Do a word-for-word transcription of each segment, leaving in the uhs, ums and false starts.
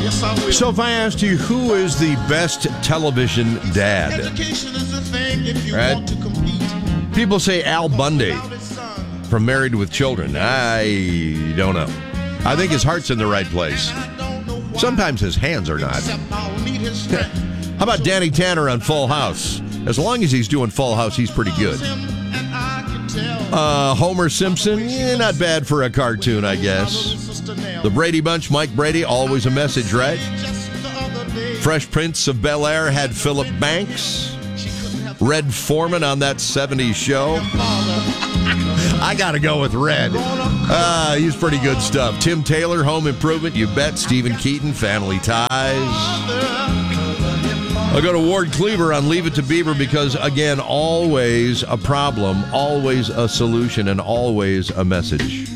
Yes, I will. So if I asked you, who is the best television dad? Education is the thing if you Right. want to compete. People say Al Bundy from Married with Children. I don't know. I think his heart's in the right place. Sometimes his hands are not. How about Danny Tanner on Full House? As long as he's doing Full House, he's pretty good. Uh, Homer Simpson, eh, not bad for a cartoon, I guess. The Brady Bunch, Mike Brady, always a message, right? Fresh Prince of Bel-Air had Philip Banks. Red Foreman on that seventies show. I got to go with Red. Uh, he's pretty good stuff. Tim Taylor, Home Improvement, you bet. Stephen Keaton, Family Ties. I'll go to Ward Cleaver on Leave It to Beaver because, again, always a problem, always a solution, and always a message.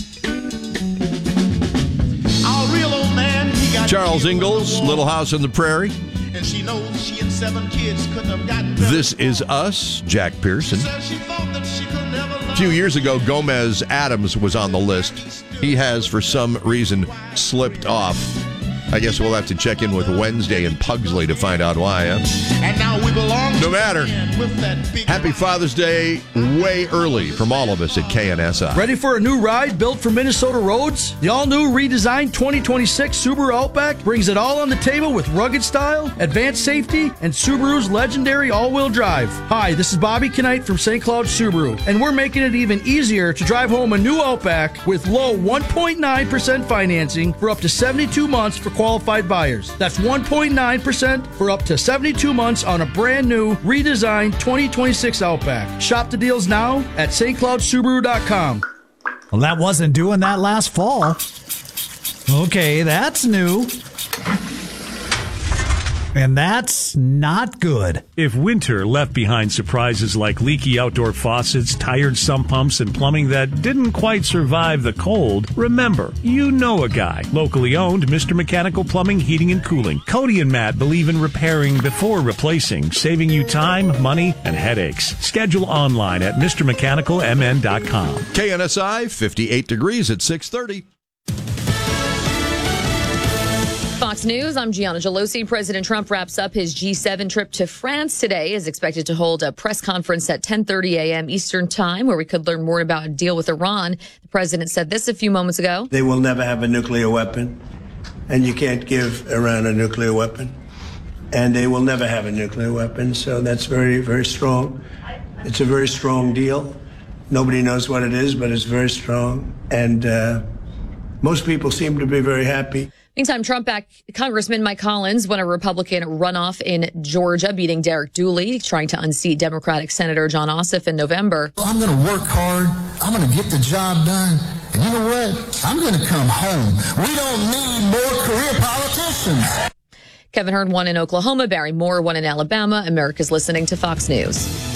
Our real old man, he got Charles Ingalls, Little House on the Prairie. And she knows she and seven kids couldn't have gotten better. This Is Us, Jack Pearson. Said she thought that she could never love. A few years ago, Gomez Adams was on the list. He has, for some reason, slipped off. I guess we'll have to check in with Wednesday in Pugsley to find out why. Huh? And now we belong to No matter. with that big Happy Father's Day way early from all of us at K N S I. Ready for a new ride built for Minnesota roads? The all-new redesigned twenty twenty-six Subaru Outback brings it all on the table with rugged style, advanced safety, and Subaru's legendary all-wheel drive. Hi, this is Bobby Knight from Saint Cloud Subaru, and we're making it even easier to drive home a new Outback with low one point nine percent financing for up to seventy-two months for qualified buyers. That's one point nine percent for up to seventy-two months on a brand new redesigned twenty twenty-six Outback. Shop the deals now at st cloud subaru dot com. Well, that wasn't doing that last fall. Okay, that's new. And that's not good. If winter left behind surprises like leaky outdoor faucets, tired sump pumps, and plumbing that didn't quite survive the cold, remember, you know a guy. Locally owned, Mister Mechanical Plumbing, Heating, and Cooling. Cody and Matt believe in repairing before replacing, saving you time, money, and headaches. Schedule online at mr mechanical m n dot com. K N S I, fifty-eight degrees at six thirty. Fox News, I'm Gianna Gelosi. President Trump wraps up his G seven trip to France today. Is expected to hold a press conference at ten thirty a.m. Eastern Time, where we could learn more about a deal with Iran. The president said this a few moments ago. They will never have a nuclear weapon, and you can't give Iran a nuclear weapon. And they will never have a nuclear weapon, so that's very, very strong. It's a very strong deal. Nobody knows what it is, but it's very strong. And uh, most people seem to be very happy. Meantime, Trump-backed Congressman Mike Collins won a Republican runoff in Georgia, beating Derek Dooley, trying to unseat Democratic Senator John Ossoff in November. I'm going to work hard. I'm going to get the job done. And you know what? I'm going to come home. We don't need more career politicians. Kevin Hern won in Oklahoma. Barry Moore won in Alabama. America's listening to Fox News.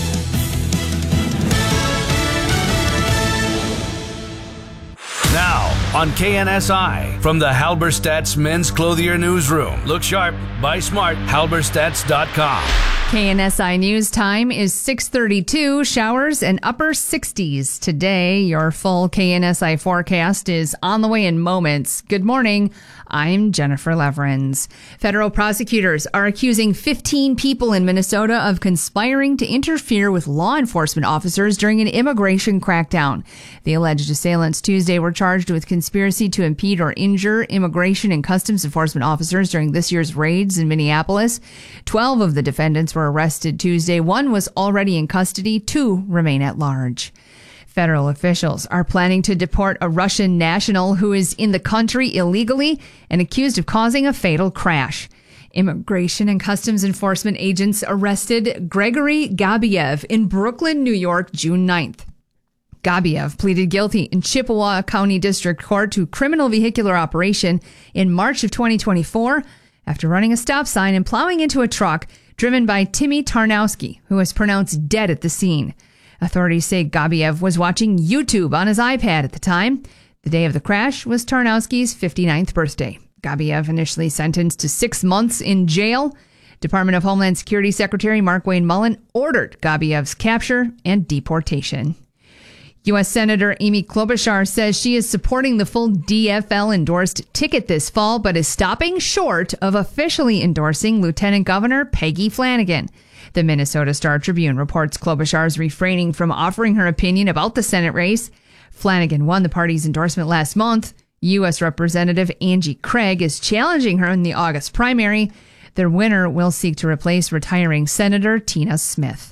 Now, on K N S I, from the Halberstadt's Men's Clothier Newsroom. Look sharp, buy smart, halberstats dot com. K N S I News Time is six thirty-two, showers and upper sixties. Today, your full K N S I forecast is on the way in moments. Good morning. I'm Jennifer Leverins. Federal prosecutors are accusing fifteen people in Minnesota of conspiring to interfere with law enforcement officers during an immigration crackdown. The alleged assailants Tuesday were charged with conspiracy to impede or injure immigration and customs enforcement officers during this year's raids in Minneapolis. Twelve of the defendants were arrested Tuesday. One was already in custody. Two remain at large. Federal officials are planning to deport a Russian national who is in the country illegally and accused of causing a fatal crash. Immigration and Customs Enforcement agents arrested Gregory Gabiev in Brooklyn, New York, June ninth. Gabiev pleaded guilty in Chippewa County District Court to criminal vehicular operation in March of twenty twenty-four after running a stop sign and plowing into a truck driven by Timmy Tarnowski, who was pronounced dead at the scene. Authorities say Gabiev was watching YouTube on his iPad at the time. The day of the crash was Tarnowski's fifty-ninth birthday. Gabiev initially sentenced to six months in jail. Department of Homeland Security Secretary Mark Wayne Mullen ordered Gabiev's capture and deportation. U S. Senator Amy Klobuchar says she is supporting the full D F L-endorsed ticket this fall, but is stopping short of officially endorsing Lieutenant Governor Peggy Flanagan. The Minnesota Star-Tribune reports Klobuchar is refraining from offering her opinion about the Senate race. Flanagan won the party's endorsement last month. U S. Representative Angie Craig is challenging her in the August primary. Their winner will seek to replace retiring Senator Tina Smith.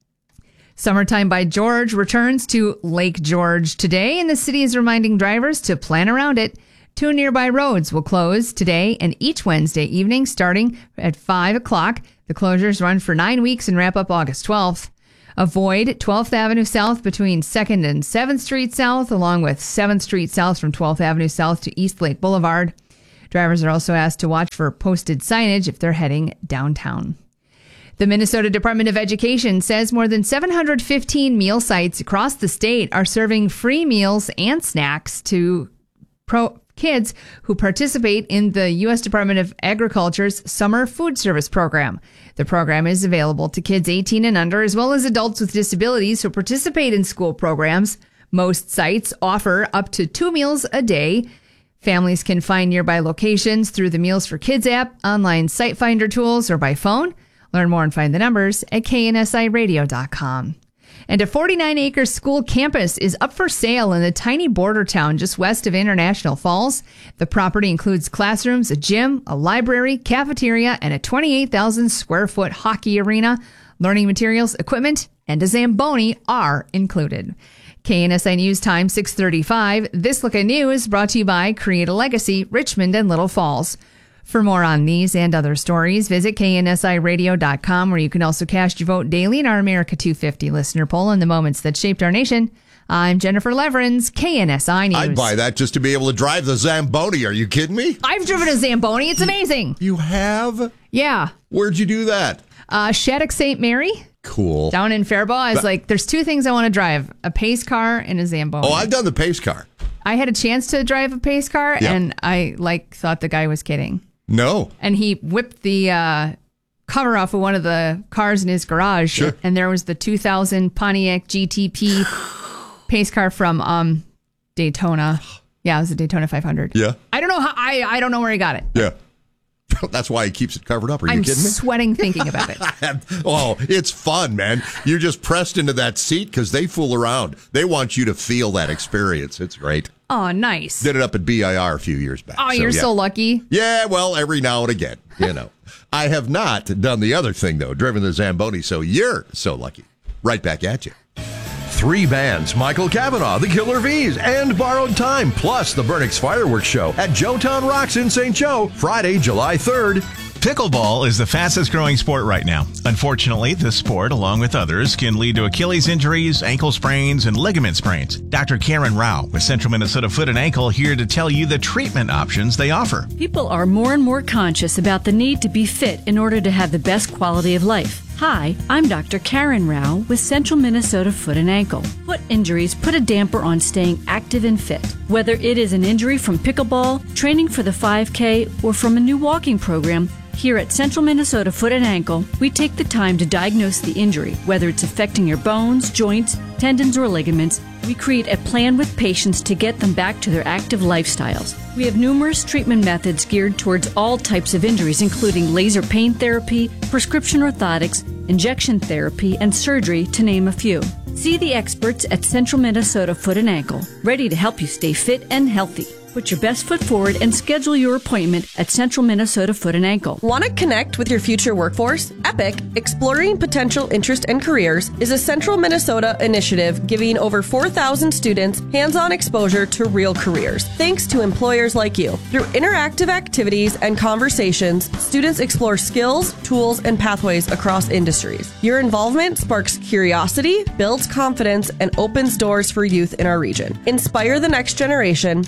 Summertime by George returns to Lake George today, and the city is reminding drivers to plan around it. Two nearby roads will close today and each Wednesday evening starting at five o'clock. The closures run for nine weeks and wrap up August twelfth. Avoid twelfth Avenue South between second and seventh Street South, along with seventh Street South from twelfth Avenue South to East Lake Boulevard. Drivers are also asked to watch for posted signage if they're heading downtown. The Minnesota Department of Education says more than seven hundred fifteen meal sites across the state are serving free meals and snacks to pro kids who participate in the U S. Department of Agriculture's Summer Food Service Program. The program is available to kids eighteen and under, as well as adults with disabilities who participate in school programs. Most sites offer up to two meals a day. Families can find nearby locations through the Meals for Kids app, online site finder tools, or by phone. Learn more and find the numbers at K N S I radio dot com. And a forty-nine acre school campus is up for sale in the tiny border town just west of International Falls. The property includes classrooms, a gym, a library, cafeteria, and a twenty-eight thousand square foot hockey arena. Learning materials, equipment, and a Zamboni are included. K N S I News Time, six thirty-five. This Look at News brought to you by Create a Legacy, Richmond and Little Falls. For more on these and other stories, visit K N S I radio dot com, where you can also cast your vote daily in our America two fifty listener poll in the moments that shaped our nation. I'm Jennifer Leverins, K N S I News. I'd buy that just to be able to drive the Zamboni. Are you kidding me? I've driven a Zamboni. It's amazing. You have? Yeah. Where'd you do that? Uh, Shattuck Saint Mary. Cool. Down in Faribault. I was That- like, there's two things I want to drive, a pace car and a Zamboni. Oh, I've done the pace car. I had a chance to drive a pace car, Yeah. and I like thought the guy was kidding. No. And he whipped the uh, cover off of one of the cars in his garage. Sure. And there was the two thousand Pontiac G T P pace car from um, Daytona. Yeah, it was a Daytona five hundred. Yeah. I don't know how. I, I don't know where he got it. Yeah. That's why he keeps it covered up. Are you I'm kidding me? sweating thinking about it. Oh, it's fun, man. You're just pressed into that seat because they fool around. They want you to feel that experience. It's great. Oh, nice. Did it up at B I R a few years back. Oh, you're yeah. so lucky. Yeah, well, every now and again, you know. I have not done the other thing, though, driven the Zamboni, so you're so lucky. Right back at you. Three bands, Michael Cavanaugh, the Killer V's, and Borrowed Time, plus the Burnix Fireworks Show at Joetown Rocks in Saint Joe, Friday, July third. Pickleball is the fastest growing sport right now. Unfortunately, this sport, along with others, can lead to Achilles injuries, ankle sprains, and ligament sprains. Doctor Karen Rao with Central Minnesota Foot and Ankle here to tell you the treatment options they offer. People are more and more conscious about the need to be fit in order to have the best quality of life. Hi, I'm Doctor Karen Rao with Central Minnesota Foot and Ankle. Foot injuries put a damper on staying active and fit. Whether it is an injury from pickleball, training for the five K, or from a new walking program, here at Central Minnesota Foot and Ankle, we take the time to diagnose the injury, whether it's affecting your bones, joints, tendons, or ligaments. We create a plan with patients to get them back to their active lifestyles. We have numerous treatment methods geared towards all types of injuries, including laser pain therapy, prescription orthotics, injection therapy, and surgery, to name a few. See the experts at Central Minnesota Foot and Ankle, ready to help you stay fit and healthy. Put your best foot forward and schedule your appointment at Central Minnesota Foot and Ankle. Want to connect with your future workforce? EPIC, Exploring Potential Interest and Careers, is a Central Minnesota initiative giving over four thousand students hands-on exposure to real careers, thanks to employers like you. Through interactive activities and conversations, students explore skills, tools, and pathways across industries. Your involvement sparks curiosity, builds confidence, and opens doors for youth in our region. Inspire the next generation, shape tomorrow.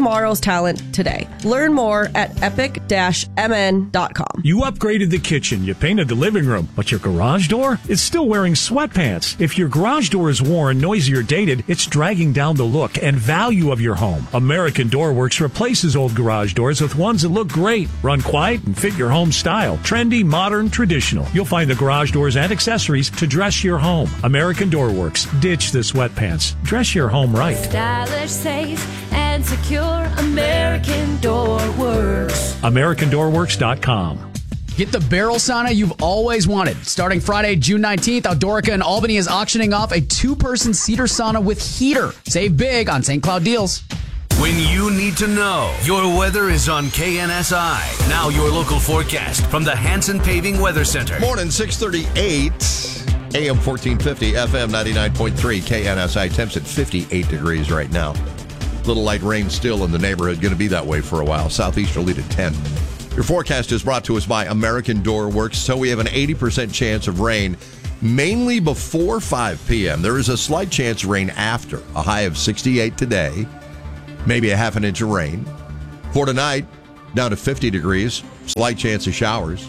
tomorrow's talent today. Learn more at epic dash m n dot com. You upgraded the kitchen, you painted the living room, but your garage door is still wearing sweatpants. If your garage door is worn, noisy, or dated, it's dragging down the look and value of your home. American Door Works replaces old garage doors with ones that look great, run quiet, and fit your home style. Trendy, modern, traditional. You'll find the garage doors and accessories to dress your home. American Door Works. Ditch the sweatpants. Dress your home right. Stylish, safe, and secure. American Door Works. American Door Works dot com. Get the barrel sauna you've always wanted. Starting Friday, June nineteenth, Outdoorica in Albany is auctioning off a two-person cedar sauna with heater. Save big on Saint Cloud deals. When you need to know, your weather is on K N S I. Now your local forecast from the Hanson Paving Weather Center. Morning, six thirty-eight, A M fourteen fifty, F M ninety-nine point three, K N S I. Temps at fifty-eight degrees right now. Little light rain still in the neighborhood. Going to be that way for a while. Southeasterly to ten. Your forecast is brought to us by American Door Works. So we have an eighty percent chance of rain, mainly before five p.m. There is a slight chance of rain after. A high of sixty-eight today. Maybe a half an inch of rain. For tonight, down to fifty degrees. Slight chance of showers.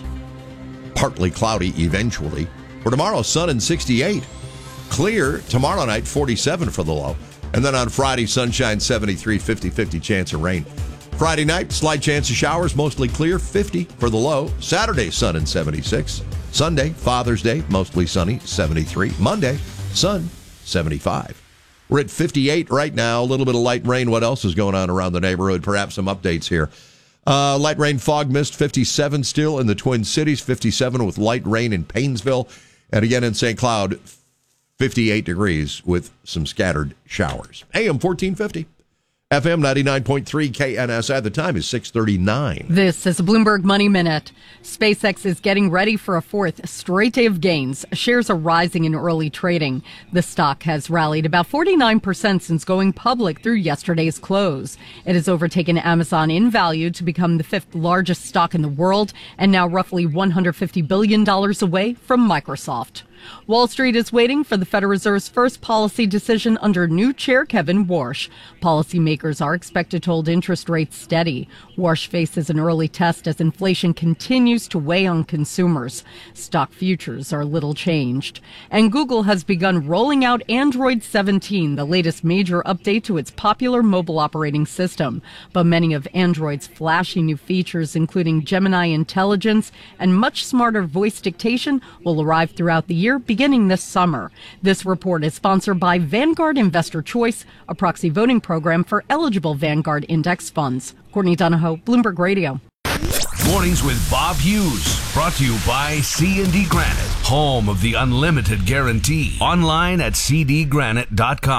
Partly cloudy eventually. For tomorrow, sun and sixty-eight. Clear tomorrow night, forty-seven for the low. And then on Friday, sunshine, seventy-three, fifty-fifty chance of rain. Friday night, slight chance of showers, mostly clear, fifty for the low. Saturday, sun and seventy-six. Sunday, Father's Day, mostly sunny, seventy-three. Monday, sun, seventy-five. We're at fifty-eight right now, a little bit of light rain. What else is going on around the neighborhood? Perhaps some updates here. Uh, light rain, fog, mist, fifty-seven still in the Twin Cities, fifty-seven with light rain in Paynesville. And again in Saint Cloud, fifty-eight degrees with some scattered showers. A M fourteen fifty. F M ninety-nine point three K N S I. The time is six thirty-nine. This is a Bloomberg Money Minute. SpaceX is getting ready for a fourth straight day of gains. Shares are rising in early trading. The stock has rallied about forty-nine percent since going public through yesterday's close. It has overtaken Amazon in value to become the fifth largest stock in the world and now roughly one hundred fifty billion dollars away from Microsoft. Wall Street is waiting for the Federal Reserve's first policy decision under new chair Kevin Warsh. Policymakers are expected to hold interest rates steady. Warsh faces an early test as inflation continues to weigh on consumers. Stock futures are little changed. And Google has begun rolling out Android seventeen, the latest major update to its popular mobile operating system. But many of Android's flashy new features, including Gemini intelligence and much smarter voice dictation, will arrive throughout the year, beginning this summer. This report is sponsored by Vanguard Investor Choice, a proxy voting program for eligible Vanguard index funds. Courtney Donahoe, Bloomberg Radio. Mornings with Bob Hughes, brought to you by C and D Granite, home of the unlimited guarantee. Online at c d granite dot com.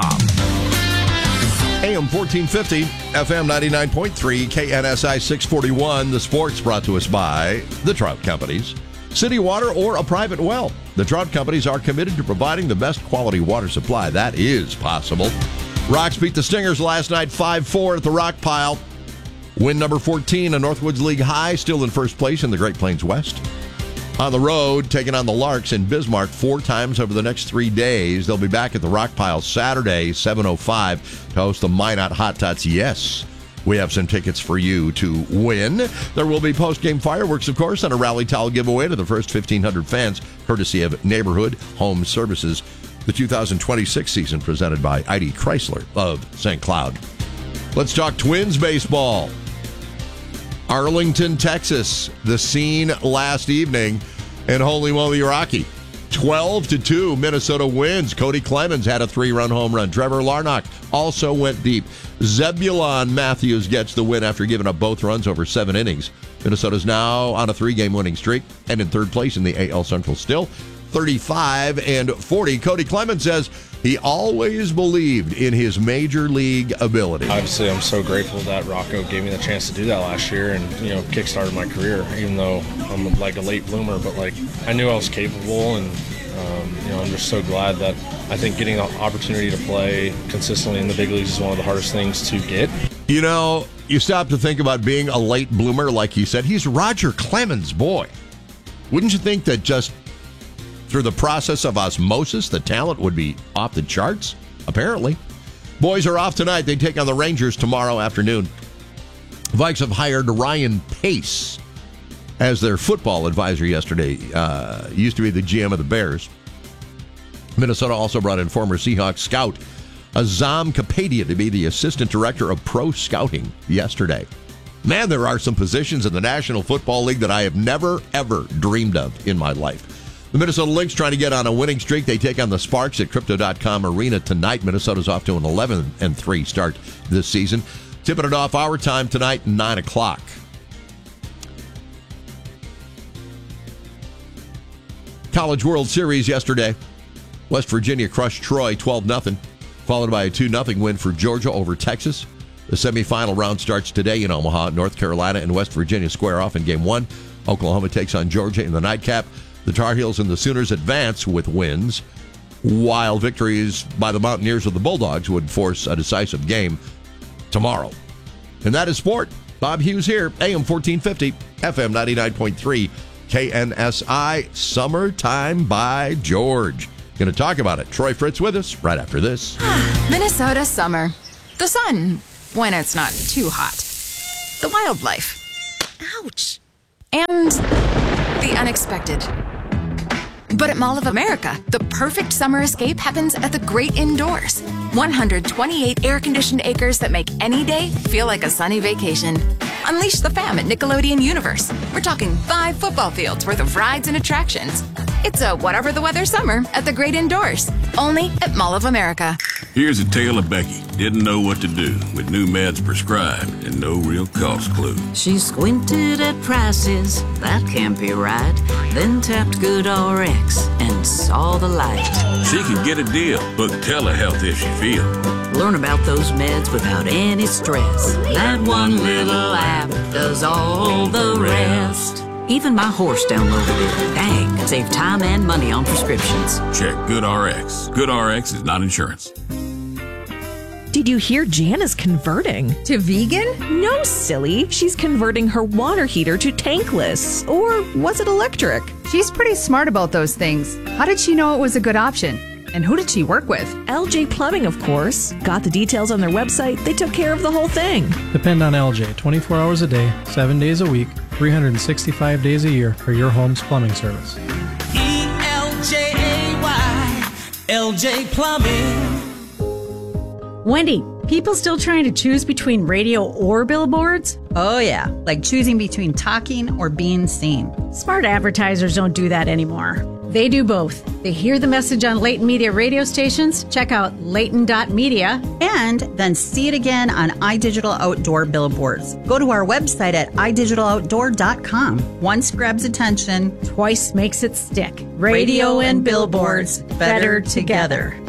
A M fourteen fifty, F M ninety-nine point three, K N S I six forty-one. The sports brought to us by the Trout Companies. City water or a private well. The Trout Companies are committed to providing the best quality water supply. That is possible. Rocks beat the Stingers last night five four at the Rock Pile. Win number fourteen, a Northwoods League high, still in first place in the Great Plains West. On the road, taking on the Larks in Bismarck four times over the next three days. They'll be back at the Rock Pile Saturday, seven oh five, to host the Minot Hot Tots. Yes, we have some tickets for you to win. There will be post-game fireworks, of course, and a rally towel giveaway to the first fifteen hundred fans, courtesy of Neighborhood Home Services. The two thousand twenty-six season presented by I D Chrysler of Saint Cloud. Let's talk Twins baseball. Arlington, Texas, the scene last evening, and holy moly, Rocky. twelve to two, Minnesota wins. Cody Clemens had a three-run home run. Trevor Larnach also went deep. Zebulon Matthews gets the win after giving up both runs over seven innings. Minnesota's now on a three-game winning streak and in third place in the A L Central still, thirty-five and forty. Cody Clemens says he always believed in his major league ability. Obviously, I'm so grateful that Rocco gave me the chance to do that last year and, you know, kickstarted my career, even though I'm like a late bloomer. But, like, I knew I was capable, and, um, you know, I'm just so glad that I think getting the opportunity to play consistently in the big leagues is one of the hardest things to get. You know, you stop to think about being a late bloomer, like he said. He's Roger Clemens' boy. Wouldn't you think that just through the process of osmosis, the talent would be off the charts? Apparently. Boys are off tonight. They take on the Rangers tomorrow afternoon. Vikes have hired Ryan Pace as their football advisor yesterday. Uh, used to be the G M of the Bears. Minnesota also brought in former Seahawks scout Azam Kapadia to be the assistant director of pro scouting yesterday. Man, there are some positions in the National Football League that I have never, ever dreamed of in my life. The Minnesota Lynx trying to get on a winning streak. They take on the Sparks at Crypto dot com Arena tonight. Minnesota's off to an eleven and three start this season. Tipping it off our time tonight, nine o'clock. College World Series yesterday. West Virginia crushed Troy twelve nothing, followed by a two nothing win for Georgia over Texas. The semifinal round starts today in Omaha. North Carolina and West Virginia square off in game one. Oklahoma takes on Georgia in the nightcap. The Tar Heels and the Sooners advance with wins, while victories by the Mountaineers or the Bulldogs would force a decisive game tomorrow. And that is sport. Bob Hughes here, A M fourteen fifty, F M ninety-nine point three, K N S I, Summertime by George. Going to talk about it. Troy Fritz with us right after this. Minnesota summer. The sun, when it's not too hot. The wildlife. Ouch. And the unexpected. But at Mall of America, the perfect summer escape happens at the great indoors. one hundred twenty-eight air-conditioned acres that make any day feel like a sunny vacation. Unleash the fam at Nickelodeon Universe. We're talking five football fields worth of rides and attractions. It's a whatever the weather summer at the great indoors. Only at Mall of America. Here's a tale of Becky. Didn't know what to do with new meds prescribed and no real cost clue. She squinted at prices, that can't be right. Then tapped GoodRx and saw the light. She could get a deal. Book telehealth if she feels. Learn about those meds without any stress. That one little app does all the rest. Even my horse downloaded it. Dang, save time and money on prescriptions. Check GoodRx. GoodRx is not insurance. Did you hear Jan is converting? To vegan? No, silly. She's converting her water heater to tankless. Or was it electric? She's pretty smart about those things. How did she know it was a good option? And who did she work with? L J Plumbing, of course. Got the details on their website. They took care of the whole thing. Depend on L J twenty-four hours a day, seven days a week, three hundred sixty-five days a year for your home's plumbing service. E L J A Y, L J Plumbing. Wendy, people still trying to choose between radio or billboards? Oh, yeah, like choosing between talking or being seen. Smart advertisers don't do that anymore. They do both. They hear the message on Leighton Media radio stations, check out Leighton dot media, and then see it again on iDigital Outdoor billboards. Go to our website at i digital outdoor dot com. Once grabs attention, twice makes it stick. Radio, radio and and billboards, billboards better better together. together.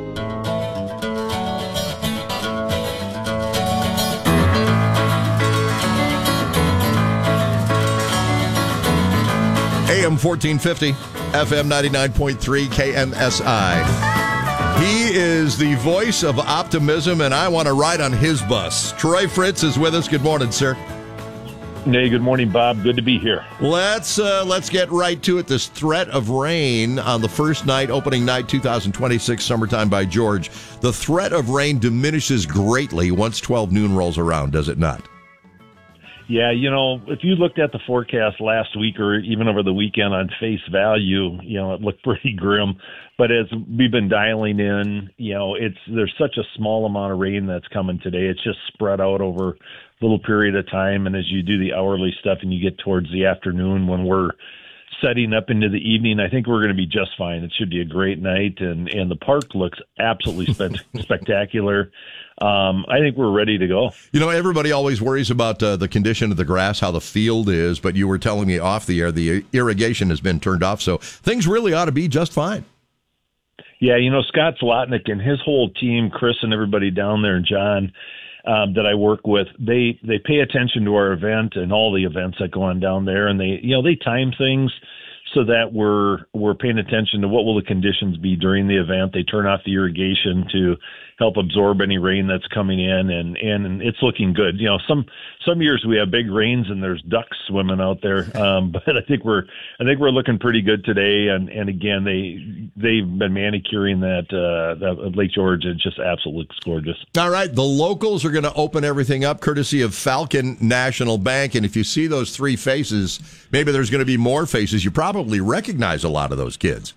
A M fourteen fifty, F M ninety-nine point three, K N S I. He is the voice of optimism, and I want to ride on his bus. Troy Fritz is with us. Good morning, sir. Hey, good morning, Bob. Good to be here. Let's uh, let's get right to it. This threat of rain on the first night, opening night, two thousand twenty-six, Summertime by George. The threat of rain diminishes greatly once twelve noon rolls around, does it not? Yeah, you know, if you looked at the forecast last week or even over the weekend on face value, you know, it looked pretty grim. But as we've been dialing in, you know, it's there's such a small amount of rain that's coming today. It's just spread out over a little period of time. And as you do the hourly stuff and you get towards the afternoon when we're setting up into the evening, I think we're going to be just fine. It should be a great night. And, and the park looks absolutely spe- spectacular. Um, I think we're ready to go. You know, everybody always worries about uh, the condition of the grass, how the field is, but you were telling me off the air the irrigation has been turned off, so things really ought to be just fine. Yeah, you know, Scott Zlotnick and his whole team, Chris and everybody down there, and John, um, that I work with, they, they pay attention to our event and all the events that go on down there, and they, you know, they time things so that we're we're paying attention to what will the conditions be during the event. They turn off the irrigation to help absorb any rain that's coming in, and, and it's looking good. You know, some some years we have big rains and there's ducks swimming out there, um, but I think we're I think we're looking pretty good today. And, and again, they they've been manicuring that uh, that Lake George. It's just absolutely gorgeous. All right, the locals are going to open everything up, courtesy of Falcon National Bank. And if you see those three faces, maybe there's going to be more faces. You probably recognize a lot of those kids.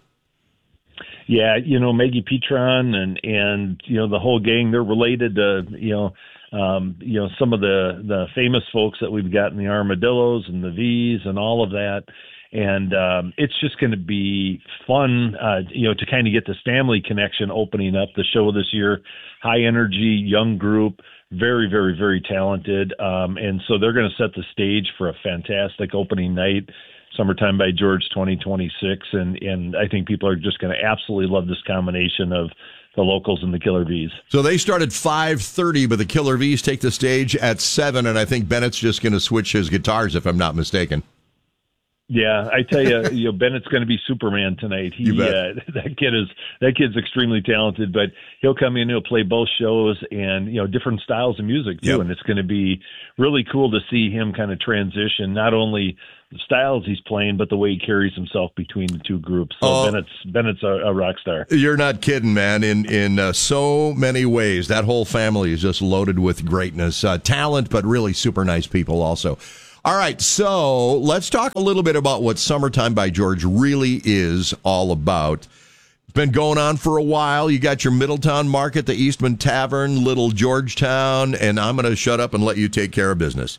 Yeah, you know, Maggie Petron and, and, you know, the whole gang, they're related to, you know, um, you know, some of the, the famous folks that we've got in the Armadillos and the V's and all of that. And um, it's just going to be fun, uh, you know, to kind of get this family connection opening up the show this year. High energy, young group, very, very, very talented. Um, and so they're going to set the stage for a fantastic opening night. Summertime by George twenty twenty-six, and, and I think people are just going to absolutely love this combination of the locals and the Killer V's. So they start at five thirty, but the Killer V's take the stage at seven, and I think Bennett's just going to switch his guitars, if I'm not mistaken. Yeah, I tell you, you know, Bennett's going to be Superman tonight. He, You bet. Uh, that kid is that kid's extremely talented, but he'll come in, he'll play both shows, and you know, different styles of music too. Yep. And it's going to be really cool to see him kind of transition, not only the styles he's playing, but the way he carries himself between the two groups. So Oh. Bennett's Bennett's a, a rock star. You're not kidding, man. In in uh, so many ways, that whole family is just loaded with greatness, uh, talent, but really super nice people also. All right, so let's talk a little bit about what Summertime by George really is all about. It's been going on for a while. You got your Middletown Market, the Eastman Tavern, Little Georgetown, and I'm going to shut up and let you take care of business.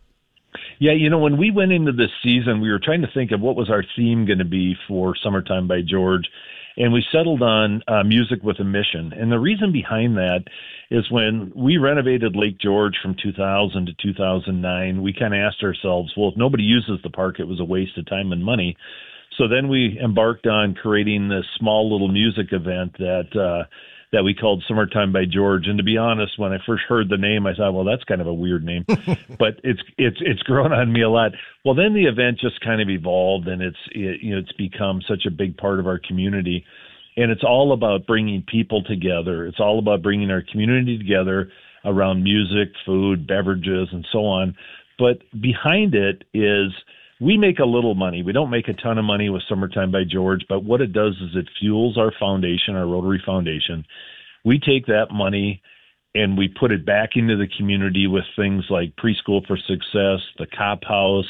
Yeah, you know, when we went into this season, we were trying to think of what was our theme going to be for Summertime by George, and we settled on uh, music with a mission. And the reason behind that is when we renovated Lake George from two thousand to two thousand nine, we kind of asked ourselves, well, if nobody uses the park, it was a waste of time and money. So then we embarked on creating this small little music event that uh, that we called Summertime by George. And to be honest, when I first heard the name, I thought, well, that's kind of a weird name, but it's it's it's grown on me a lot. Well, then the event just kind of evolved, and it's it, you know it's become such a big part of our community. And it's all about bringing people together. It's all about bringing our community together around music, food, beverages, and so on. But behind it is we make a little money. We don't make a ton of money with Summertime by George, but what it does is it fuels our foundation, our Rotary Foundation. We take that money and we put it back into the community with things like Preschool for Success, the Cop House,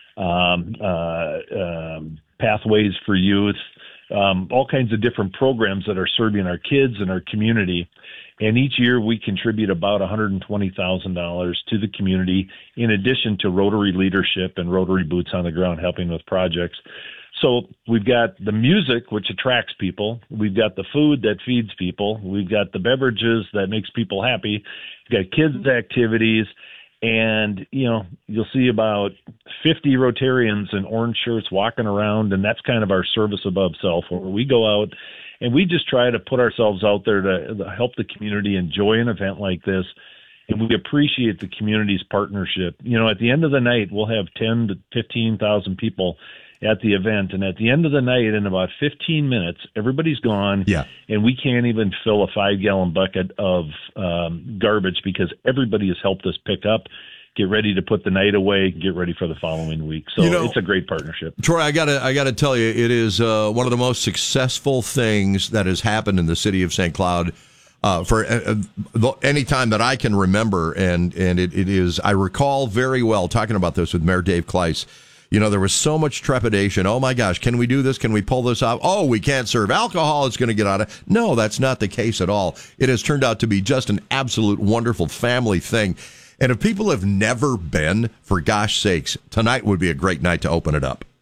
um, uh, um, Pathways for Youth, um, all kinds of different programs that are serving our kids and our community. And each year we contribute about one hundred twenty thousand dollars to the community, in addition to Rotary leadership and Rotary boots on the ground helping with projects. So we've got the music, which attracts people. We've got the food that feeds people. We've got the beverages that makes people happy. We've got kids' activities. And, you know, you'll see about fifty Rotarians in orange shirts walking around, and that's kind of our service above self, where we go out and we just try to put ourselves out there to, to help the community enjoy an event like this. And we appreciate the community's partnership. You know, at the end of the night, we'll have ten to fifteen thousand people at the event. And at the end of the night, in about fifteen minutes, everybody's gone. Yeah. And we can't even fill a five gallon bucket of um, garbage because everybody has helped us pick up, get ready to put the night away, get ready for the following week. So You know, it's a great partnership. Troy, I gotta, I gotta tell you, it is uh, one of the most successful things that has happened in the city of Saint Cloud uh, for uh, uh, any time that I can remember, and and it, it is. I recall very well talking about this with Mayor Dave Kleiss. You know, there was so much trepidation. Oh my gosh, can we do this? Can we pull this off? Oh, we can't serve alcohol. It's going to get out of. No, that's not the case at all. It has turned out to be just an absolute wonderful family thing. And if people have never been, for gosh sakes, tonight would be a great night to open it up.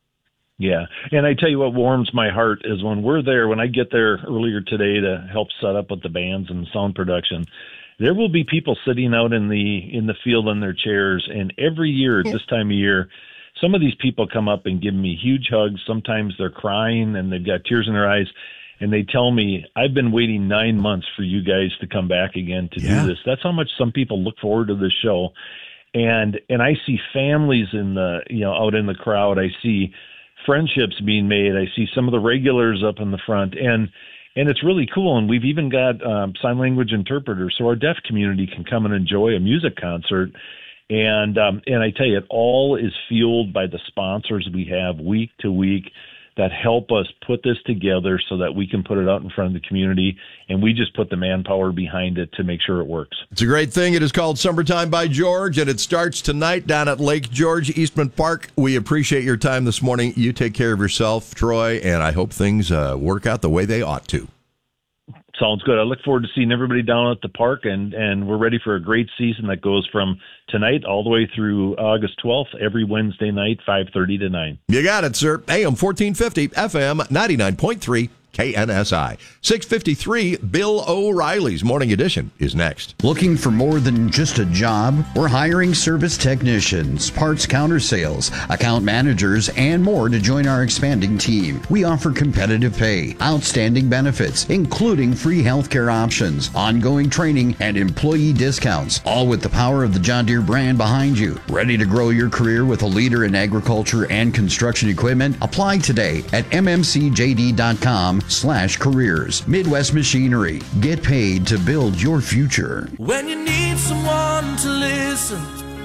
Yeah. And I tell you what warms my heart is when we're there, when I get there earlier today to help set up with the bands and sound production, there will be people sitting out in the in the field in their chairs. And every year at this time of year, some of these people come up and give me huge hugs. Sometimes they're crying and they've got tears in their eyes. And they tell me, I've been waiting nine months for you guys to come back again to Yeah. do this. That's how much some people look forward to this show. And and I see families in the, you know, out in the crowd. I see friendships being made. I see some of the regulars up in the front. And and it's really cool. And we've even got um, sign language interpreters, so our deaf community can come and enjoy a music concert. And um, and I tell you, it all is fueled by the sponsors we have week to week that help us put this together so that we can put it out in front of the community, and we just put the manpower behind it to make sure it works. It's a great thing. It is called Summertime by George, and it starts tonight down at Lake George, Eastman Park. We appreciate your time this morning. You take care of yourself, Troy, and I hope things uh, work out the way they ought to. Sounds good. I look forward to seeing everybody down at the park, and, and we're ready for a great season that goes from tonight all the way through August twelfth, every Wednesday night, five thirty to nine. You got it, sir. A M fourteen fifty, F M ninety-nine point three, K N S I. six fifty-three, Bill O'Reilly's Morning Edition is next. Looking for more than just a job? We're hiring service technicians, parts counter sales, account managers, and more to join our expanding team. We offer competitive pay, outstanding benefits, including free healthcare options, ongoing training, and employee discounts, all with the power of the John Deere brand behind you. Ready to grow your career with a leader in agriculture and construction equipment? Apply today at m m c j d dot com slash careers. Midwest Machinery. Get paid to build your future. When you need someone to listen,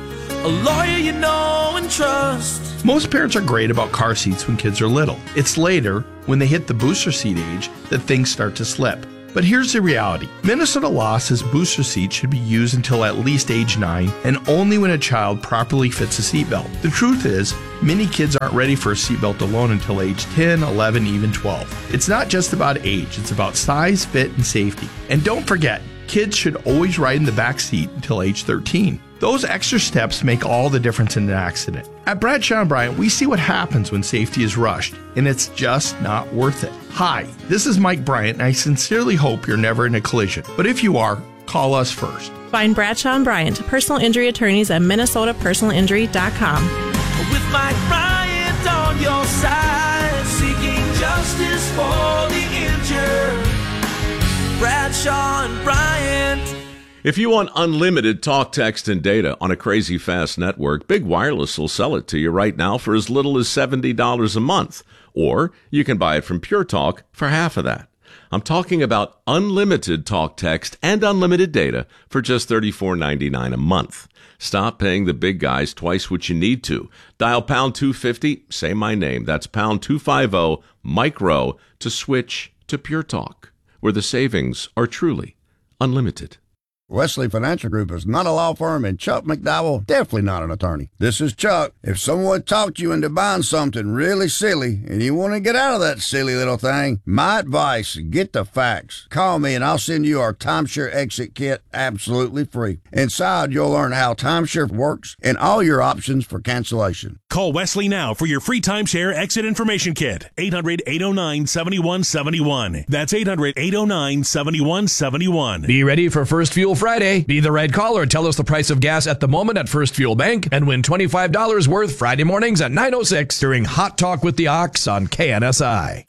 a lawyer you know and trust. Most parents are great about car seats when kids are little. It's later, when they hit the booster seat age, that things start to slip. But here's the reality. Minnesota law says booster seats should be used until at least age nine and only when a child properly fits a seatbelt. The truth is, many kids aren't ready for a seatbelt alone until age ten, eleven, even twelve. It's not just about age, it's about size, fit, and safety. And don't forget, kids should always ride in the back seat until age thirteen. Those extra steps make all the difference in an accident. At Bradshaw and Bryant, we see what happens when safety is rushed, and it's just not worth it. Hi, this is Mike Bryant, and I sincerely hope you're never in a collision. But if you are, call us first. Find Bradshaw and Bryant, personal injury attorneys at minnesota personal injury dot com. With Mike Bryant on your side, seeking justice for the injured. Bradshaw and Bryant. If you want unlimited talk, text, and data on a crazy fast network, Big Wireless will sell it to you right now for as little as seventy dollars a month. Or you can buy it from Pure Talk for half of that. I'm talking about unlimited talk, text, and unlimited data for just thirty-four ninety-nine a month. Stop paying the big guys twice what you need to. Dial pound two fifty, say my name. That's pound two fifty, micro, to switch to Pure Talk, where the savings are truly unlimited. Wesley Financial Group is not a law firm, and Chuck McDowell definitely not an attorney. This is Chuck. If someone talked you into buying something really silly and you want to get out of that silly little thing, my advice, get the facts. Call me and I'll send you our timeshare exit kit absolutely free. Inside, you'll learn how timeshare works and all your options for cancellation. Call Wesley now for your free timeshare exit information kit. eight hundred, eight oh nine, seven one seven one. That's eight hundred, eight oh nine, seven one seven one. Be ready for First Fuel Friday. Be the red caller. Tell us the price of gas at the moment at First Fuel Bank and win twenty-five dollars worth Friday mornings at nine oh six during Hot Talk with the Ox on K N S I.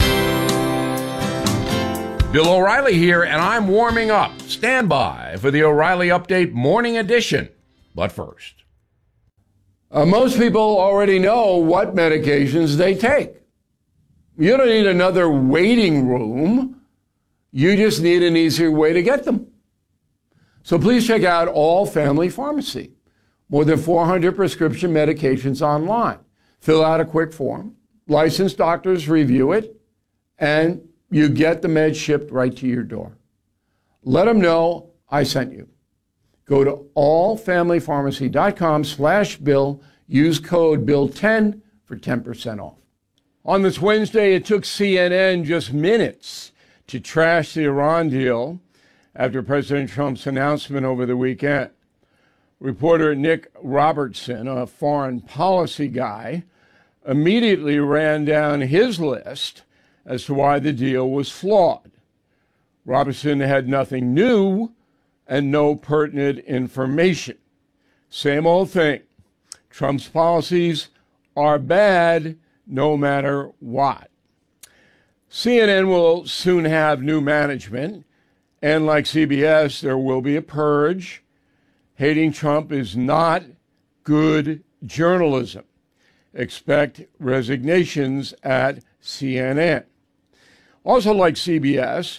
Bill O'Reilly here, and I'm warming up. Stand by for the O'Reilly Update Morning Edition. But first, uh, most people already know what medications they take. You don't need another waiting room. You just need an easier way to get them. So please check out All Family Pharmacy. More than four hundred prescription medications online. Fill out a quick form. Licensed doctors review it, and you get the meds shipped right to your door. Let them know I sent you. Go to allfamilypharmacy.com slash bill. Use code bill ten for ten percent off. On this Wednesday, it took C N N just minutes to trash the Iran deal after President Trump's announcement over the weekend. Reporter Nick Robertson, a foreign policy guy, immediately ran down his list as to why the deal was flawed. Robertson had nothing new and no pertinent information. Same old thing. Trump's policies are bad no matter what. C N N will soon have new management, and like C B S, there will be a purge. Hating Trump is not good journalism. Expect resignations at C N N. Also, like C B S,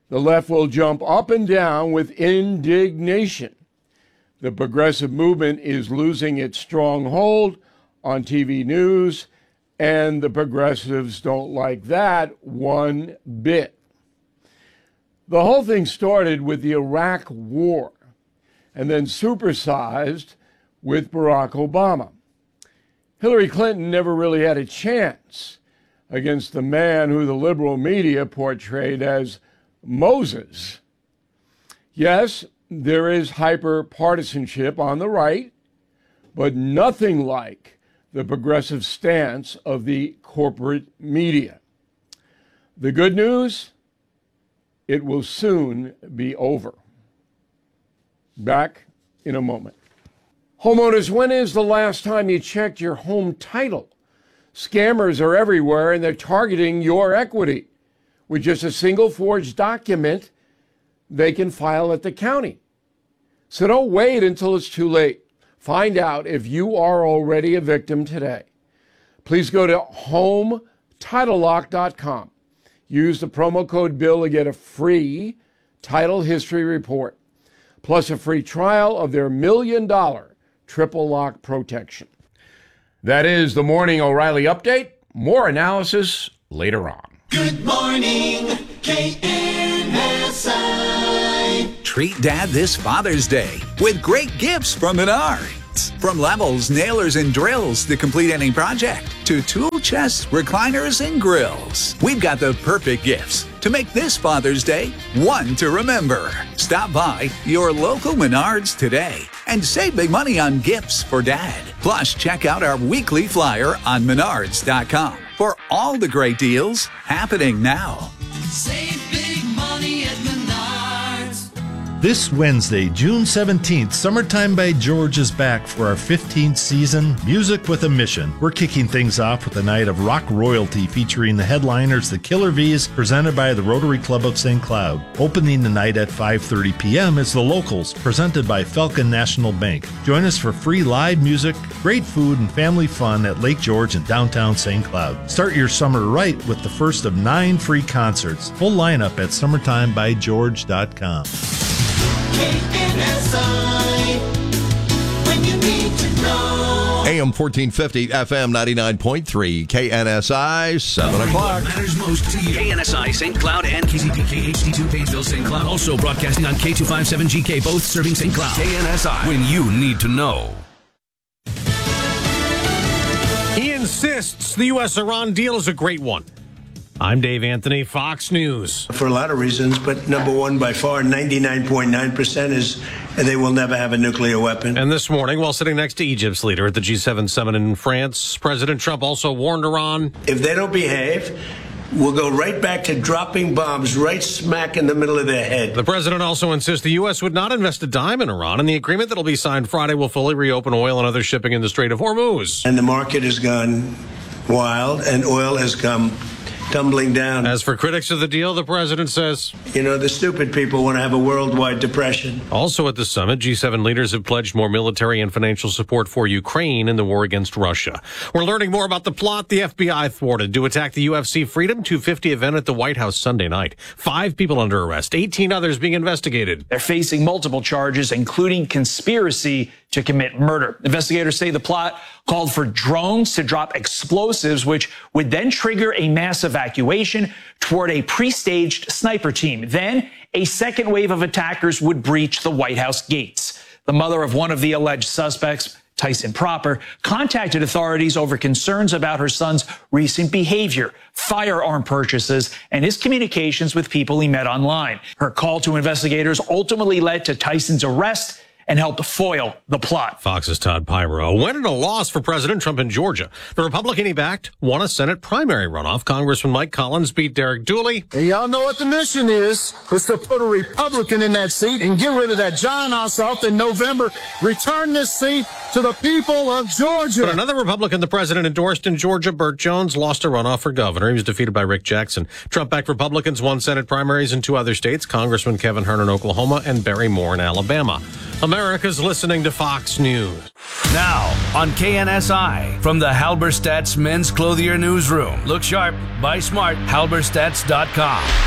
The left will jump up and down with indignation. The progressive movement is losing its stronghold on T V news, and the progressives don't like that one bit. The whole thing started with the Iraq War and then supersized with Barack Obama. Hillary Clinton never really had a chance against the man who the liberal media portrayed as Moses. Yes, there is hyper-partisanship on the right, but nothing like the progressive stance of the corporate media. The good news? It will soon be over. Back in a moment. Homeowners, when is the last time you checked your home title? Scammers are everywhere, and they're targeting your equity. With just a single forged document, they can file at the county. So don't wait until it's too late. Find out if you are already a victim today. Please go to home title lock dot com. Use the promo code BILL to get a free title history report, plus a free trial of their million dollar triple lock protection. That is the Morning O'Reilly Update. More analysis later on. Good morning, K N S I. Treat Dad this Father's Day with great gifts from Menards. From levels, nailers, and drills to complete any project, to tool chests, recliners, and grills. We've got the perfect gifts to make this Father's Day one to remember. Stop by your local Menards today and save big money on gifts for Dad. Plus, check out our weekly flyer on menards dot com for all the great deals happening now. Save big money at Menards. This Wednesday, June seventeenth, Summertime by George is back for our fifteenth season, Music with a Mission. We're kicking things off with a night of rock royalty featuring the headliners, the Killer V's, presented by the Rotary Club of Saint Cloud. Opening the night at five thirty p.m. is The Locals, presented by Falcon National Bank. Join us for free live music, great food, and family fun at Lake George in downtown Saint Cloud. Start your summer right with the first of nine free concerts. Full lineup at summertime by george dot com. K N S I, when you need to know. A M fourteen fifty, F M ninety-nine point three, K N S I, seven o'clock. Matters most to you. K N S I, Saint Cloud, and K Z P K H D two, Painesville, Saint Cloud. Also broadcasting on K two fifty-seven G K, both serving Saint Cloud. K N S I, when you need to know. He insists the U S Iran deal is a great one. I'm Dave Anthony, Fox News. For a lot of reasons, but number one, by far, ninety-nine point nine percent is they will never have a nuclear weapon. And this morning, while sitting next to Egypt's leader at the G seven summit in France, President Trump also warned Iran. If they don't behave, we'll go right back to dropping bombs right smack in the middle of their head. The president also insists the U S would not invest a dime in Iran, and the agreement that will be signed Friday will fully reopen oil and other shipping in the Strait of Hormuz. And the market has gone wild, and oil has come tumbling down. As for critics of the deal, the president says, you know, the stupid people want to have a worldwide depression. Also at the summit, G seven leaders have pledged more military and financial support for Ukraine in the war against Russia. We're learning more about the plot the F B I thwarted to attack the U F C Freedom two fifty event at the White House Sunday night. Five people under arrest, eighteen others being investigated. They're facing multiple charges, including conspiracy to commit murder. Investigators say the plot called for drones to drop explosives, which would then trigger a mass evacuation toward a pre-staged sniper team. Then a second wave of attackers would breach the White House gates. The mother of one of the alleged suspects, Tyson Proper, contacted authorities over concerns about her son's recent behavior, firearm purchases, and his communications with people he met online. Her call to investigators ultimately led to Tyson's arrest and helped foil the plot. Fox's Todd Pyro. A win and a loss for President Trump in Georgia. The Republican he backed won a Senate primary runoff. Congressman Mike Collins beat Derek Dooley. And y'all know what the mission is. It's to put a Republican in that seat and get rid of that John Ossoff in November. Return this seat to the people of Georgia. But another Republican the president endorsed in Georgia, Burt Jones, lost a runoff for governor. He was defeated by Rick Jackson. Trump-backed Republicans won Senate primaries in two other states, Congressman Kevin Hern in Oklahoma and Barry Moore in Alabama. America's listening to Fox News. Now on K N S I from the Halberstadt's Men's Clothier Newsroom. Look sharp, buy smart, halberstadts dot com.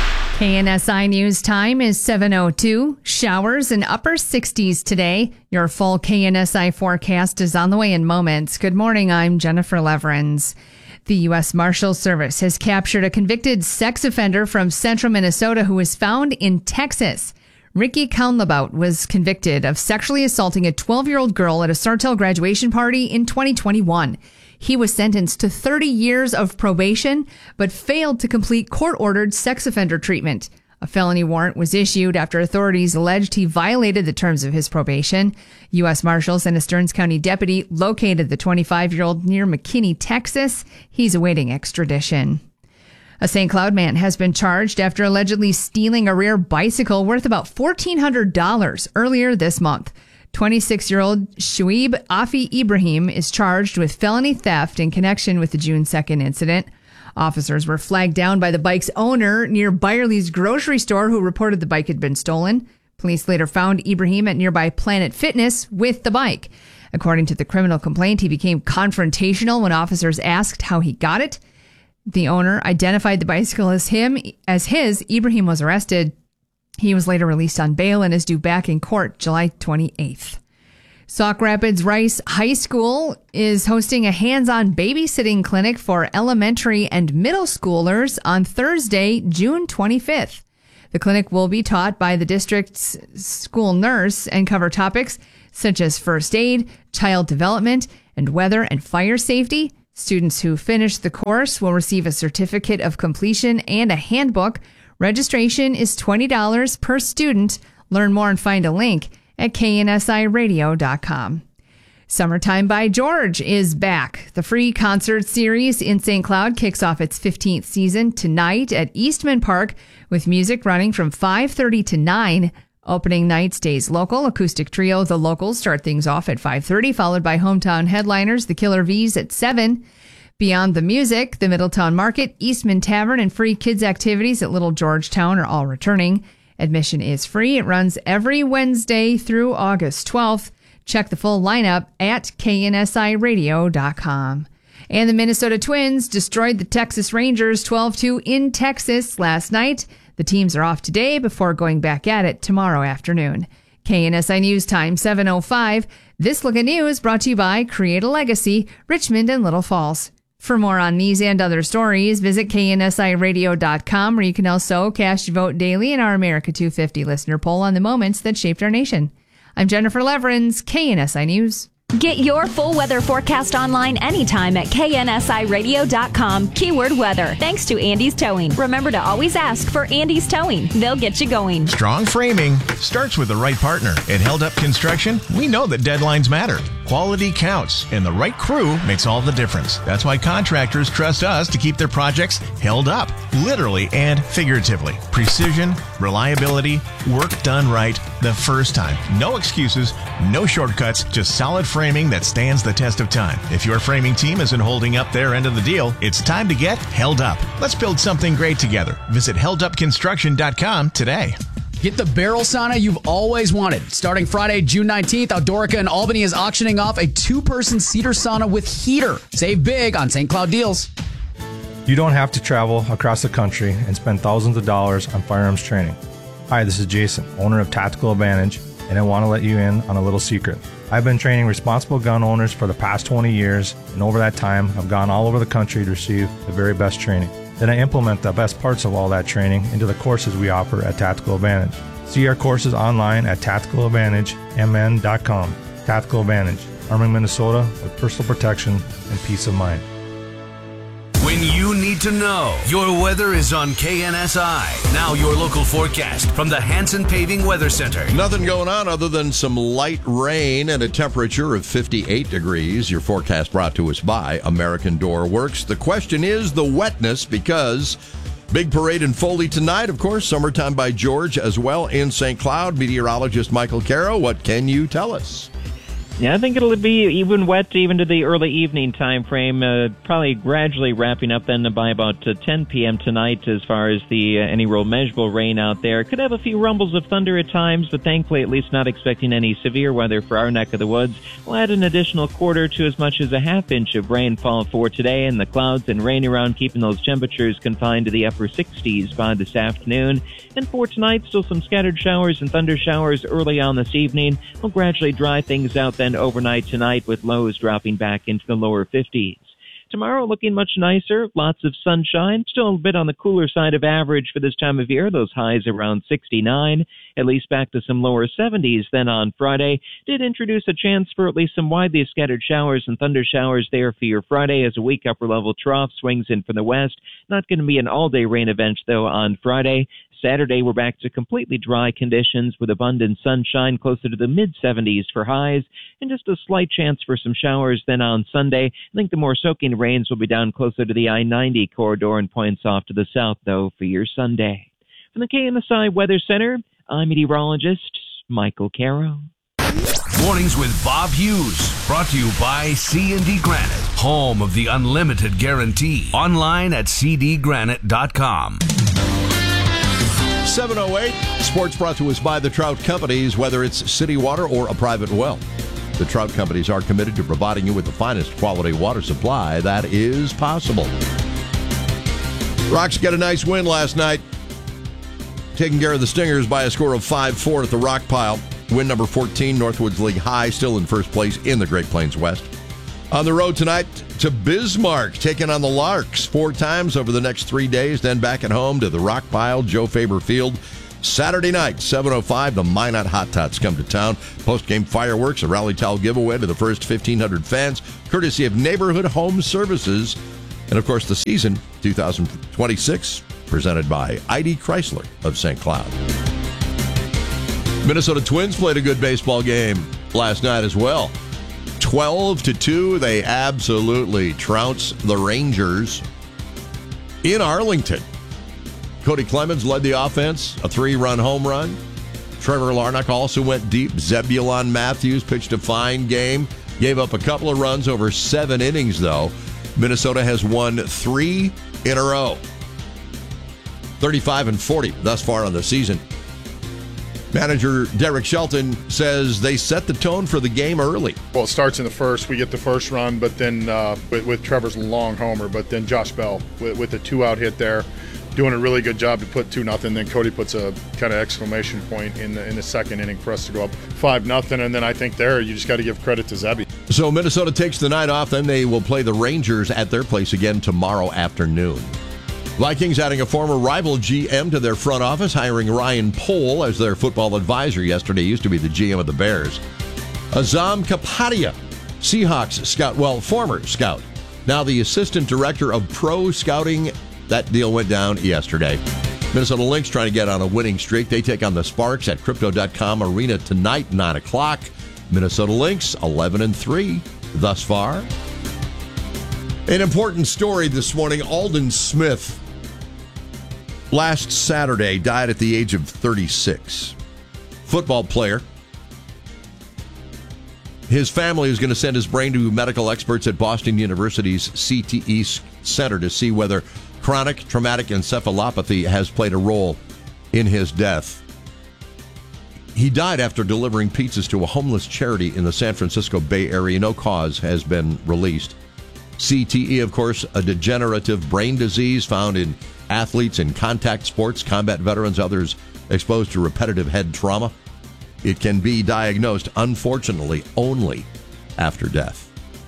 K N S I News time is seven oh two. Showers in upper sixties today. Your full K N S I forecast is on the way in moments. Good morning. I'm Jennifer Leverins. The U S Marshals Service has captured a convicted sex offender from central Minnesota who was found in Texas. Ricky Kaunlabout was convicted of sexually assaulting a twelve-year-old girl at a Sartell graduation party in twenty twenty-one. He was sentenced to thirty years of probation, but failed to complete court-ordered sex offender treatment. A felony warrant was issued after authorities alleged he violated the terms of his probation. U S Marshals and a Stearns County deputy located the twenty-five-year-old near McKinney, Texas. He's awaiting extradition. A Saint Cloud man has been charged after allegedly stealing a rare bicycle worth about fourteen hundred dollars earlier this month. twenty-six-year-old Shuaib Afi Ibrahim is charged with felony theft in connection with the June second incident. Officers were flagged down by the bike's owner near Byerly's grocery store, who reported the bike had been stolen. Police later found Ibrahim at nearby Planet Fitness with the bike. According to the criminal complaint, he became confrontational when officers asked how he got it. The owner identified the bicycle as him, as his. Ibrahim was arrested. He was later released on bail and is due back in court July twenty-eighth. Sauk Rapids Rice High School is hosting a hands-on babysitting clinic for elementary and middle schoolers on Thursday, June twenty-fifth. The clinic will be taught by the district's school nurse and cover topics such as first aid, child development, and weather and fire safety. Students who finish the course will receive a certificate of completion and a handbook. Registration is twenty dollars per student. Learn more and find a link at K N S I radio dot com. Summertime by George is back. The free concert series in Saint Cloud kicks off its fifteenth season tonight at Eastman Park with music running from five thirty to nine. Opening night stays local. Acoustic trio The Locals start things off at five thirty, followed by hometown headliners The Killer V's at seven. Beyond the music, the Middletown Market, Eastman Tavern, and free kids activities at Little Georgetown are all returning. Admission is free. It runs every Wednesday through August twelfth. Check the full lineup at K N S I radio dot com. And the Minnesota Twins destroyed the Texas Rangers twelve two in Texas last night. The teams are off today before going back at it tomorrow afternoon. K N S I News time seven oh five. This look at news brought to you by Create a Legacy, Richmond and Little Falls. For more on these and other stories, visit K N S I radio dot com, where you can also cast your vote daily in our America two fifty listener poll on the moments that shaped our nation. I'm Jennifer Leverins, K N S I News. Get your full weather forecast online anytime at K N S I radio dot com, keyword weather. Thanks to Andy's Towing. Remember to always ask for Andy's Towing. They'll get you going. Strong framing starts with the right partner. At Held Up Construction, we know that deadlines matter. Quality counts, and the right crew makes all the difference. That's why contractors trust us to keep their projects held up, literally and figuratively. Precision, reliability, work done right the first time. No excuses, no shortcuts, just solid framing that stands the test of time. If your framing team isn't holding up their end of the deal, it's time to get held up. Let's build something great together. Visit held up construction dot com today. Get the barrel sauna you've always wanted. Starting Friday, June nineteenth, Outdoorica in Albany is auctioning off a two-person cedar sauna with heater. Save big on Saint Cloud deals. You don't have to travel across the country and spend thousands of dollars on firearms training. Hi, this is Jason, owner of Tactical Advantage, and I want to let you in on a little secret. I've been training responsible gun owners for the past twenty years, and over that time, I've gone all over the country to receive the very best training. Then I implement the best parts of all that training into the courses we offer at Tactical Advantage. See our courses online at tactical advantage m n dot com. Tactical Advantage, arming Minnesota with personal protection and peace of mind. When you need to know, your weather is on K N S I. Now your local forecast from the Hanson Paving Weather Center. Nothing going on other than some light rain and a temperature of fifty-eight degrees. Your forecast brought to us by American Door Works. The question is the wetness, because big parade in Foley tonight, of course. Summertime by George as well in Saint Cloud. Meteorologist Michael Caro, what can you tell us? Yeah, I think it'll be even wet even to the early evening time frame, uh, probably gradually wrapping up then by about uh, ten p.m. tonight as far as the uh, any real measurable rain out there. Could have a few rumbles of thunder at times, but thankfully at least not expecting any severe weather for our neck of the woods. We'll add an additional quarter to as much as a half inch of rainfall for today, and the clouds and rain around keeping those temperatures confined to the upper sixties by this afternoon. And for tonight, still some scattered showers and thunder showers early on this evening. We'll gradually dry things out then overnight tonight with lows dropping back into the lower fifties. Tomorrow looking much nicer, lots of sunshine, still a bit on the cooler side of average for this time of year, those highs around sixty-nine, at least back to some lower seventies then on Friday. Did introduce a chance for at least some widely scattered showers and thunder showers there for your Friday as a weak upper level trough swings in from the west. Not going to be an all-day rain event though on Friday. Saturday, we're back to completely dry conditions with abundant sunshine closer to the mid-seventies for highs, and just a slight chance for some showers then on Sunday. I think the more soaking rains will be down closer to the I ninety corridor and points off to the south, though, for your Sunday. From the K N S I Weather Center, I'm meteorologist Michael Caro. Mornings with Bob Hughes, brought to you by C and D Granite, home of the unlimited guarantee. Online at c d granite dot com. seven oh eight, sports brought to us by the Trout Companies, whether it's city water or a private well. The Trout Companies are committed to providing you with the finest quality water supply that is possible. Rocks got a nice win last night, taking care of the Stingers by a score of five four at the Rock Pile. Win number fourteen, Northwoods League High, still in first place in the Great Plains West. On the road tonight to Bismarck, taking on the Larks four times over the next three days, then back at home to the Rock Pile, Joe Faber Field. Saturday night, seven oh five, the Minot Hot Tots come to town. Post-game fireworks, a rally towel giveaway to the first fifteen hundred fans, courtesy of Neighborhood Home Services. And, of course, the season, two thousand twenty-six, presented by I D Chrysler of Saint Cloud. Minnesota Twins played a good baseball game last night as well. twelve to two, they absolutely trounced the Rangers in Arlington. Cody Clemens led the offense, a three-run home run. Trevor Larnach also went deep. Zebulon Matthews pitched a fine game, gave up a couple of runs over seven innings, though. Minnesota has won three in a row, thirty-five and forty thus far on the season. Manager Derek Shelton says they set the tone for the game early. Well, it starts in the first. We get the first run, but then uh, with, with Trevor's long homer, but then Josh Bell with, with the two-out hit there, doing a really good job to put two nothing. Then Cody puts a kind of exclamation point in the in the second inning for us to go up five nothing. And then I think there you just got to give credit to Zebby. So Minnesota takes the night off. Then they will play the Rangers at their place again tomorrow afternoon. Vikings adding a former rival G M to their front office, hiring Ryan Pohl as their football advisor yesterday. He used to be the G M of the Bears. Azam Kapadia, Seahawks scout, well, former scout, now the assistant director of pro scouting. That deal went down yesterday. Minnesota Lynx trying to get on a winning streak. They take on the Sparks at Crypto dot com Arena tonight, nine o'clock. Minnesota Lynx, eleven and three thus far. An important story this morning. Alden Smith, last Saturday, died at the age of thirty-six. Football player. His family is going to send his brain to medical experts at Boston University's C T E Center to see whether chronic traumatic encephalopathy has played a role in his death. He died after delivering pizzas to a homeless charity in the San Francisco Bay Area. No cause has been released. C T E, of course, a degenerative brain disease found in athletes in contact sports, combat veterans, others exposed to repetitive head trauma. It can be diagnosed, unfortunately, only after death.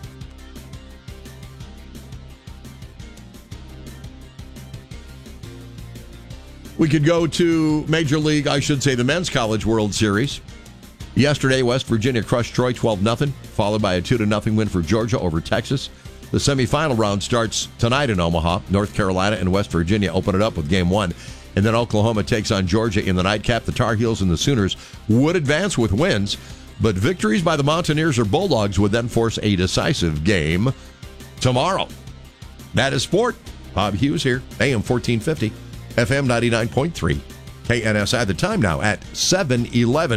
We could go to Major League, I should say the Men's College World Series. Yesterday, West Virginia crushed Troy twelve nothing, followed by a two to nothing win for Georgia over Texas. The semifinal round starts tonight in Omaha. North Carolina and West Virginia open it up with game one. And then Oklahoma takes on Georgia in the nightcap. The Tar Heels and the Sooners would advance with wins, but victories by the Mountaineers or Bulldogs would then force a decisive game tomorrow. That is sport. Bob Hughes here, A M fourteen fifty, F M ninety-nine point three, K N S I. The time now at seven eleven.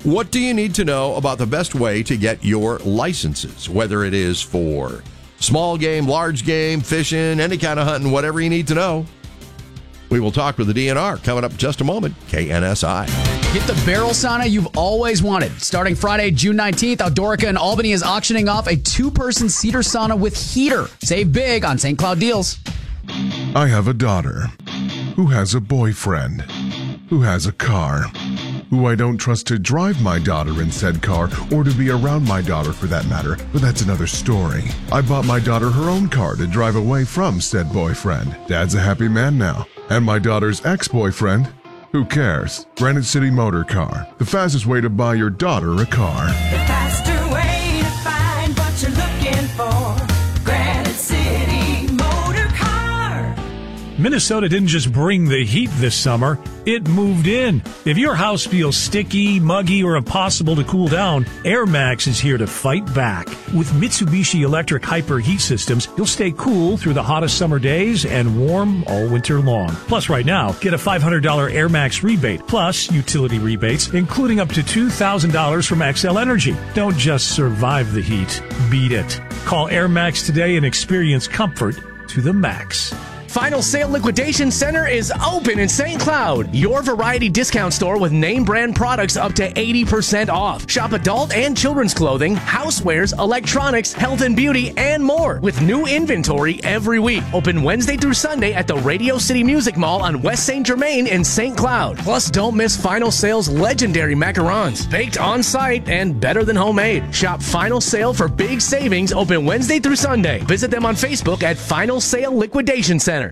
What do you need to know about the best way to get your licenses, whether it is for small game, large game, fishing, any kind of hunting, whatever you need to know? We will talk with the D N R coming up in just a moment. K N S I. Get the barrel sauna you've always wanted. Starting Friday, June nineteenth, Outdoorica in Albany is auctioning off a two-person cedar sauna with heater. Save big on Saint Cloud deals. I have a daughter who has a boyfriend who has a car who I don't trust to drive my daughter in said car or to be around my daughter for that matter, but that's another story. I bought my daughter her own car to drive away from said boyfriend. Dad's a happy man now. And my daughter's ex-boyfriend? Who cares? Granite City Motor Car, the fastest way to buy your daughter a car. The faster way to find what you're looking for. Granite City Motor Car. Minnesota didn't just bring the heat this summer, it moved in. If your house feels sticky, muggy, or impossible to cool down, Air Max is here to fight back. With Mitsubishi electric hyper heat systems, you'll stay cool through the hottest summer days and warm all winter long. Plus, right now, get a five hundred dollars Air Max rebate, plus utility rebates, including up to two thousand dollars from X L Energy. Don't just survive the heat, beat it. Call Air Max today and experience comfort to the max. Final Sale Liquidation Center is open in Saint Cloud. Your variety discount store with name brand products up to eighty percent off. Shop adult and children's clothing, housewares, electronics, health and beauty, and more with new inventory every week. Open Wednesday through Sunday at the Radio City Music Mall on West Saint Germain in Saint Cloud. Plus, don't miss Final Sale's legendary macarons. Baked on site and better than homemade. Shop Final Sale for big savings open Wednesday through Sunday. Visit them on Facebook at Final Sale Liquidation Center.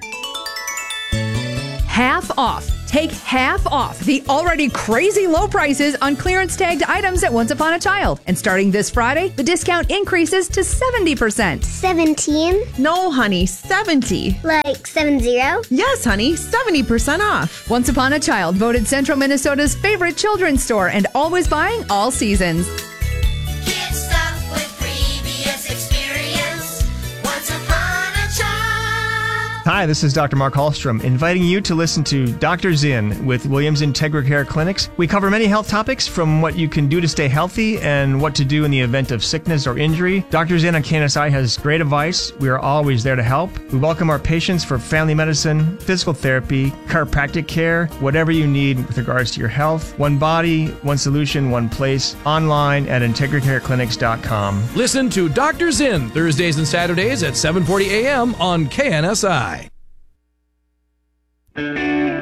Half off. Take half off the already crazy low prices on clearance tagged items at Once Upon a Child. And starting this Friday, the discount increases to seventy percent. seventeen? No, honey, seventy. Like seven zero? Yes, honey, seventy percent off. Once Upon a Child, voted Central Minnesota's favorite children's store and always buying all seasons. Get stuff with previous experience. Once upon a child. Hi, this is Doctor Mark Hallstrom, inviting you to listen to Doctor Zinn with Williams IntegraCare Clinics. We cover many health topics, from what you can do to stay healthy and what to do in the event of sickness or injury. Doctor Zinn on K N S I has great advice. We are always there to help. We welcome our patients for family medicine, physical therapy, chiropractic care, whatever you need with regards to your health. One body, one solution, one place. Online at integracare clinics dot com. Listen to Doctor Zinn Thursdays and Saturdays at seven forty a.m. on K N S I. A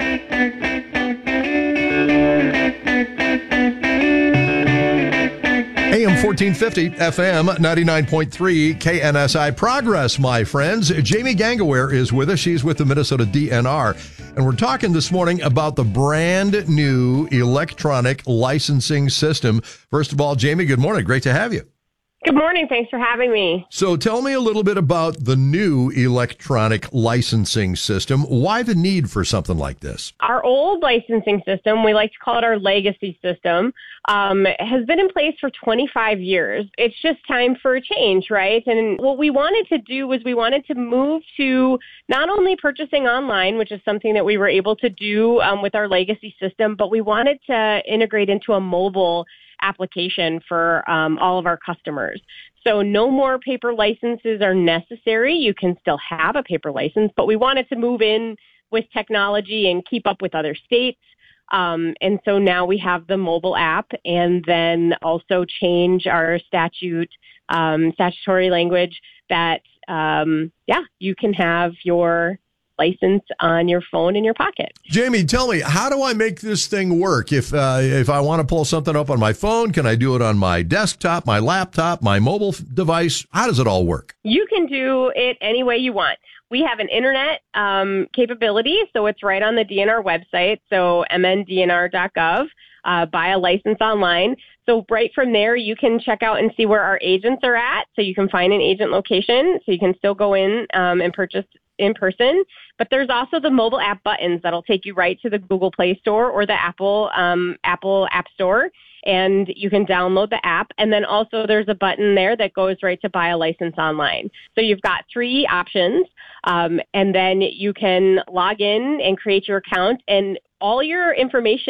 M fourteen fifty, F M ninety-nine point three, K N S I. Progress, my friends. Jamie Gangaware is with us. She's with the Minnesota D N R. And we're talking this morning about the brand new electronic licensing system. First of all, Jamie, good morning. Great to have you. Good morning. Thanks for having me. So tell me a little bit about the new electronic licensing system. Why the need for something like this? Our old licensing system, we like to call it our legacy system, um, has been in place for twenty-five years. It's just time for a change, right? And what we wanted to do was we wanted to move to not only purchasing online, which is something that we were able to do um, with our legacy system, but we wanted to integrate into a mobile application for um, all of our customers. So no more paper licenses are necessary. You can still have a paper license, but we wanted to move in with technology and keep up with other states. Um, and so now we have the mobile app, and then also change our statute, um, statutory language that, um, yeah, you can have your license on your phone in your pocket. Jamie, tell me, how do I make this thing work? If uh, if I want to pull something up on my phone, can I do it on my desktop, my laptop, my mobile device? How does it all work? You can do it any way you want. We have an internet um, capability, so it's right on the D N R website, so m n d n r dot gov. Uh, buy a license online. So right from there, you can check out and see where our agents are at. So you can find an agent location, so you can still go in um, and purchase in person. But there's also the mobile app buttons that'll take you right to the Google Play Store or the Apple um, Apple App Store, and you can download the app. And then also there's a button there that goes right to buy a license online. So you've got three options, um, and then you can log in and create your account, and all your information is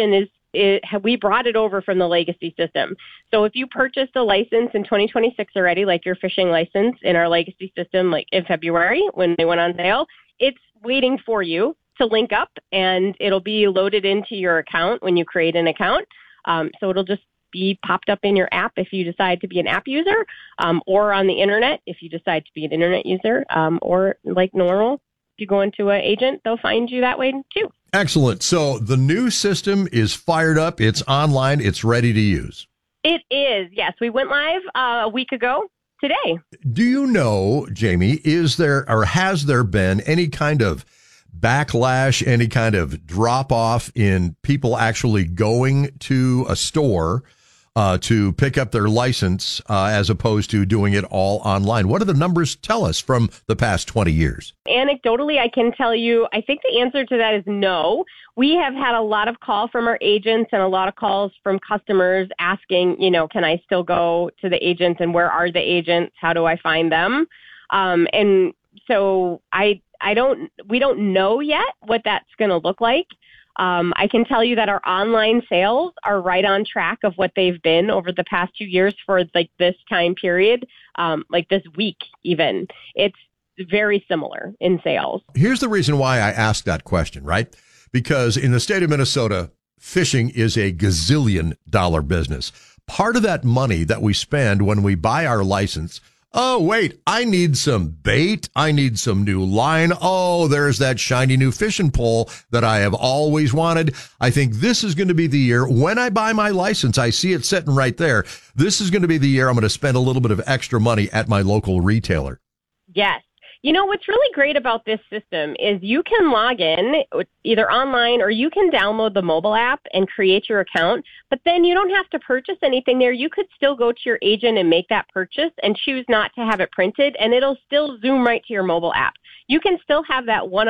it, we brought it over from the legacy system. So if you purchased a license in twenty twenty-six already, like your fishing license in our legacy system, like in February when they went on sale, it's waiting for you to link up, and it'll be loaded into your account when you create an account. Um, so it'll just be popped up in your app if you decide to be an app user, um, or on the internet if you decide to be an internet user, um, or like normal. If you go into an agent, they'll find you that way too. Excellent. So the new system is fired up. It's online. It's ready to use. It is. Yes. We went live uh, a week ago today. Do you know, Jamie, is there or has there been any kind of backlash, any kind of drop off in people actually going to a store uh, to pick up their license uh, as opposed to doing it all online? What do the numbers tell us from the past twenty years? Anecdotally, I can tell you, I think the answer to that is no. We have had a lot of call from our agents and a lot of calls from customers asking, you know, can I still go to the agents, and where are the agents? How do I find them? Um, and so I, I don't, we don't know yet what that's going to look like. Um, I can tell you that our online sales are right on track of what they've been over the past two years for like this time period, um, like this week even. It's very similar in sales. Here's the reason why I asked that question, right? Because in the state of Minnesota, fishing is a gazillion dollar business. Part of that money that we spend when we buy our license, oh, wait, I need some bait. I need some new line. Oh, there's that shiny new fishing pole that I have always wanted. I think this is going to be the year when I buy my license. I see it sitting right there. This is going to be the year I'm going to spend a little bit of extra money at my local retailer. Yes. You know, what's really great about this system is you can log in either online or you can download the mobile app and create your account, but then you don't have to purchase anything there. You could still go to your agent and make that purchase and choose not to have it printed, and it'll still zoom right to your mobile app. You can still have that one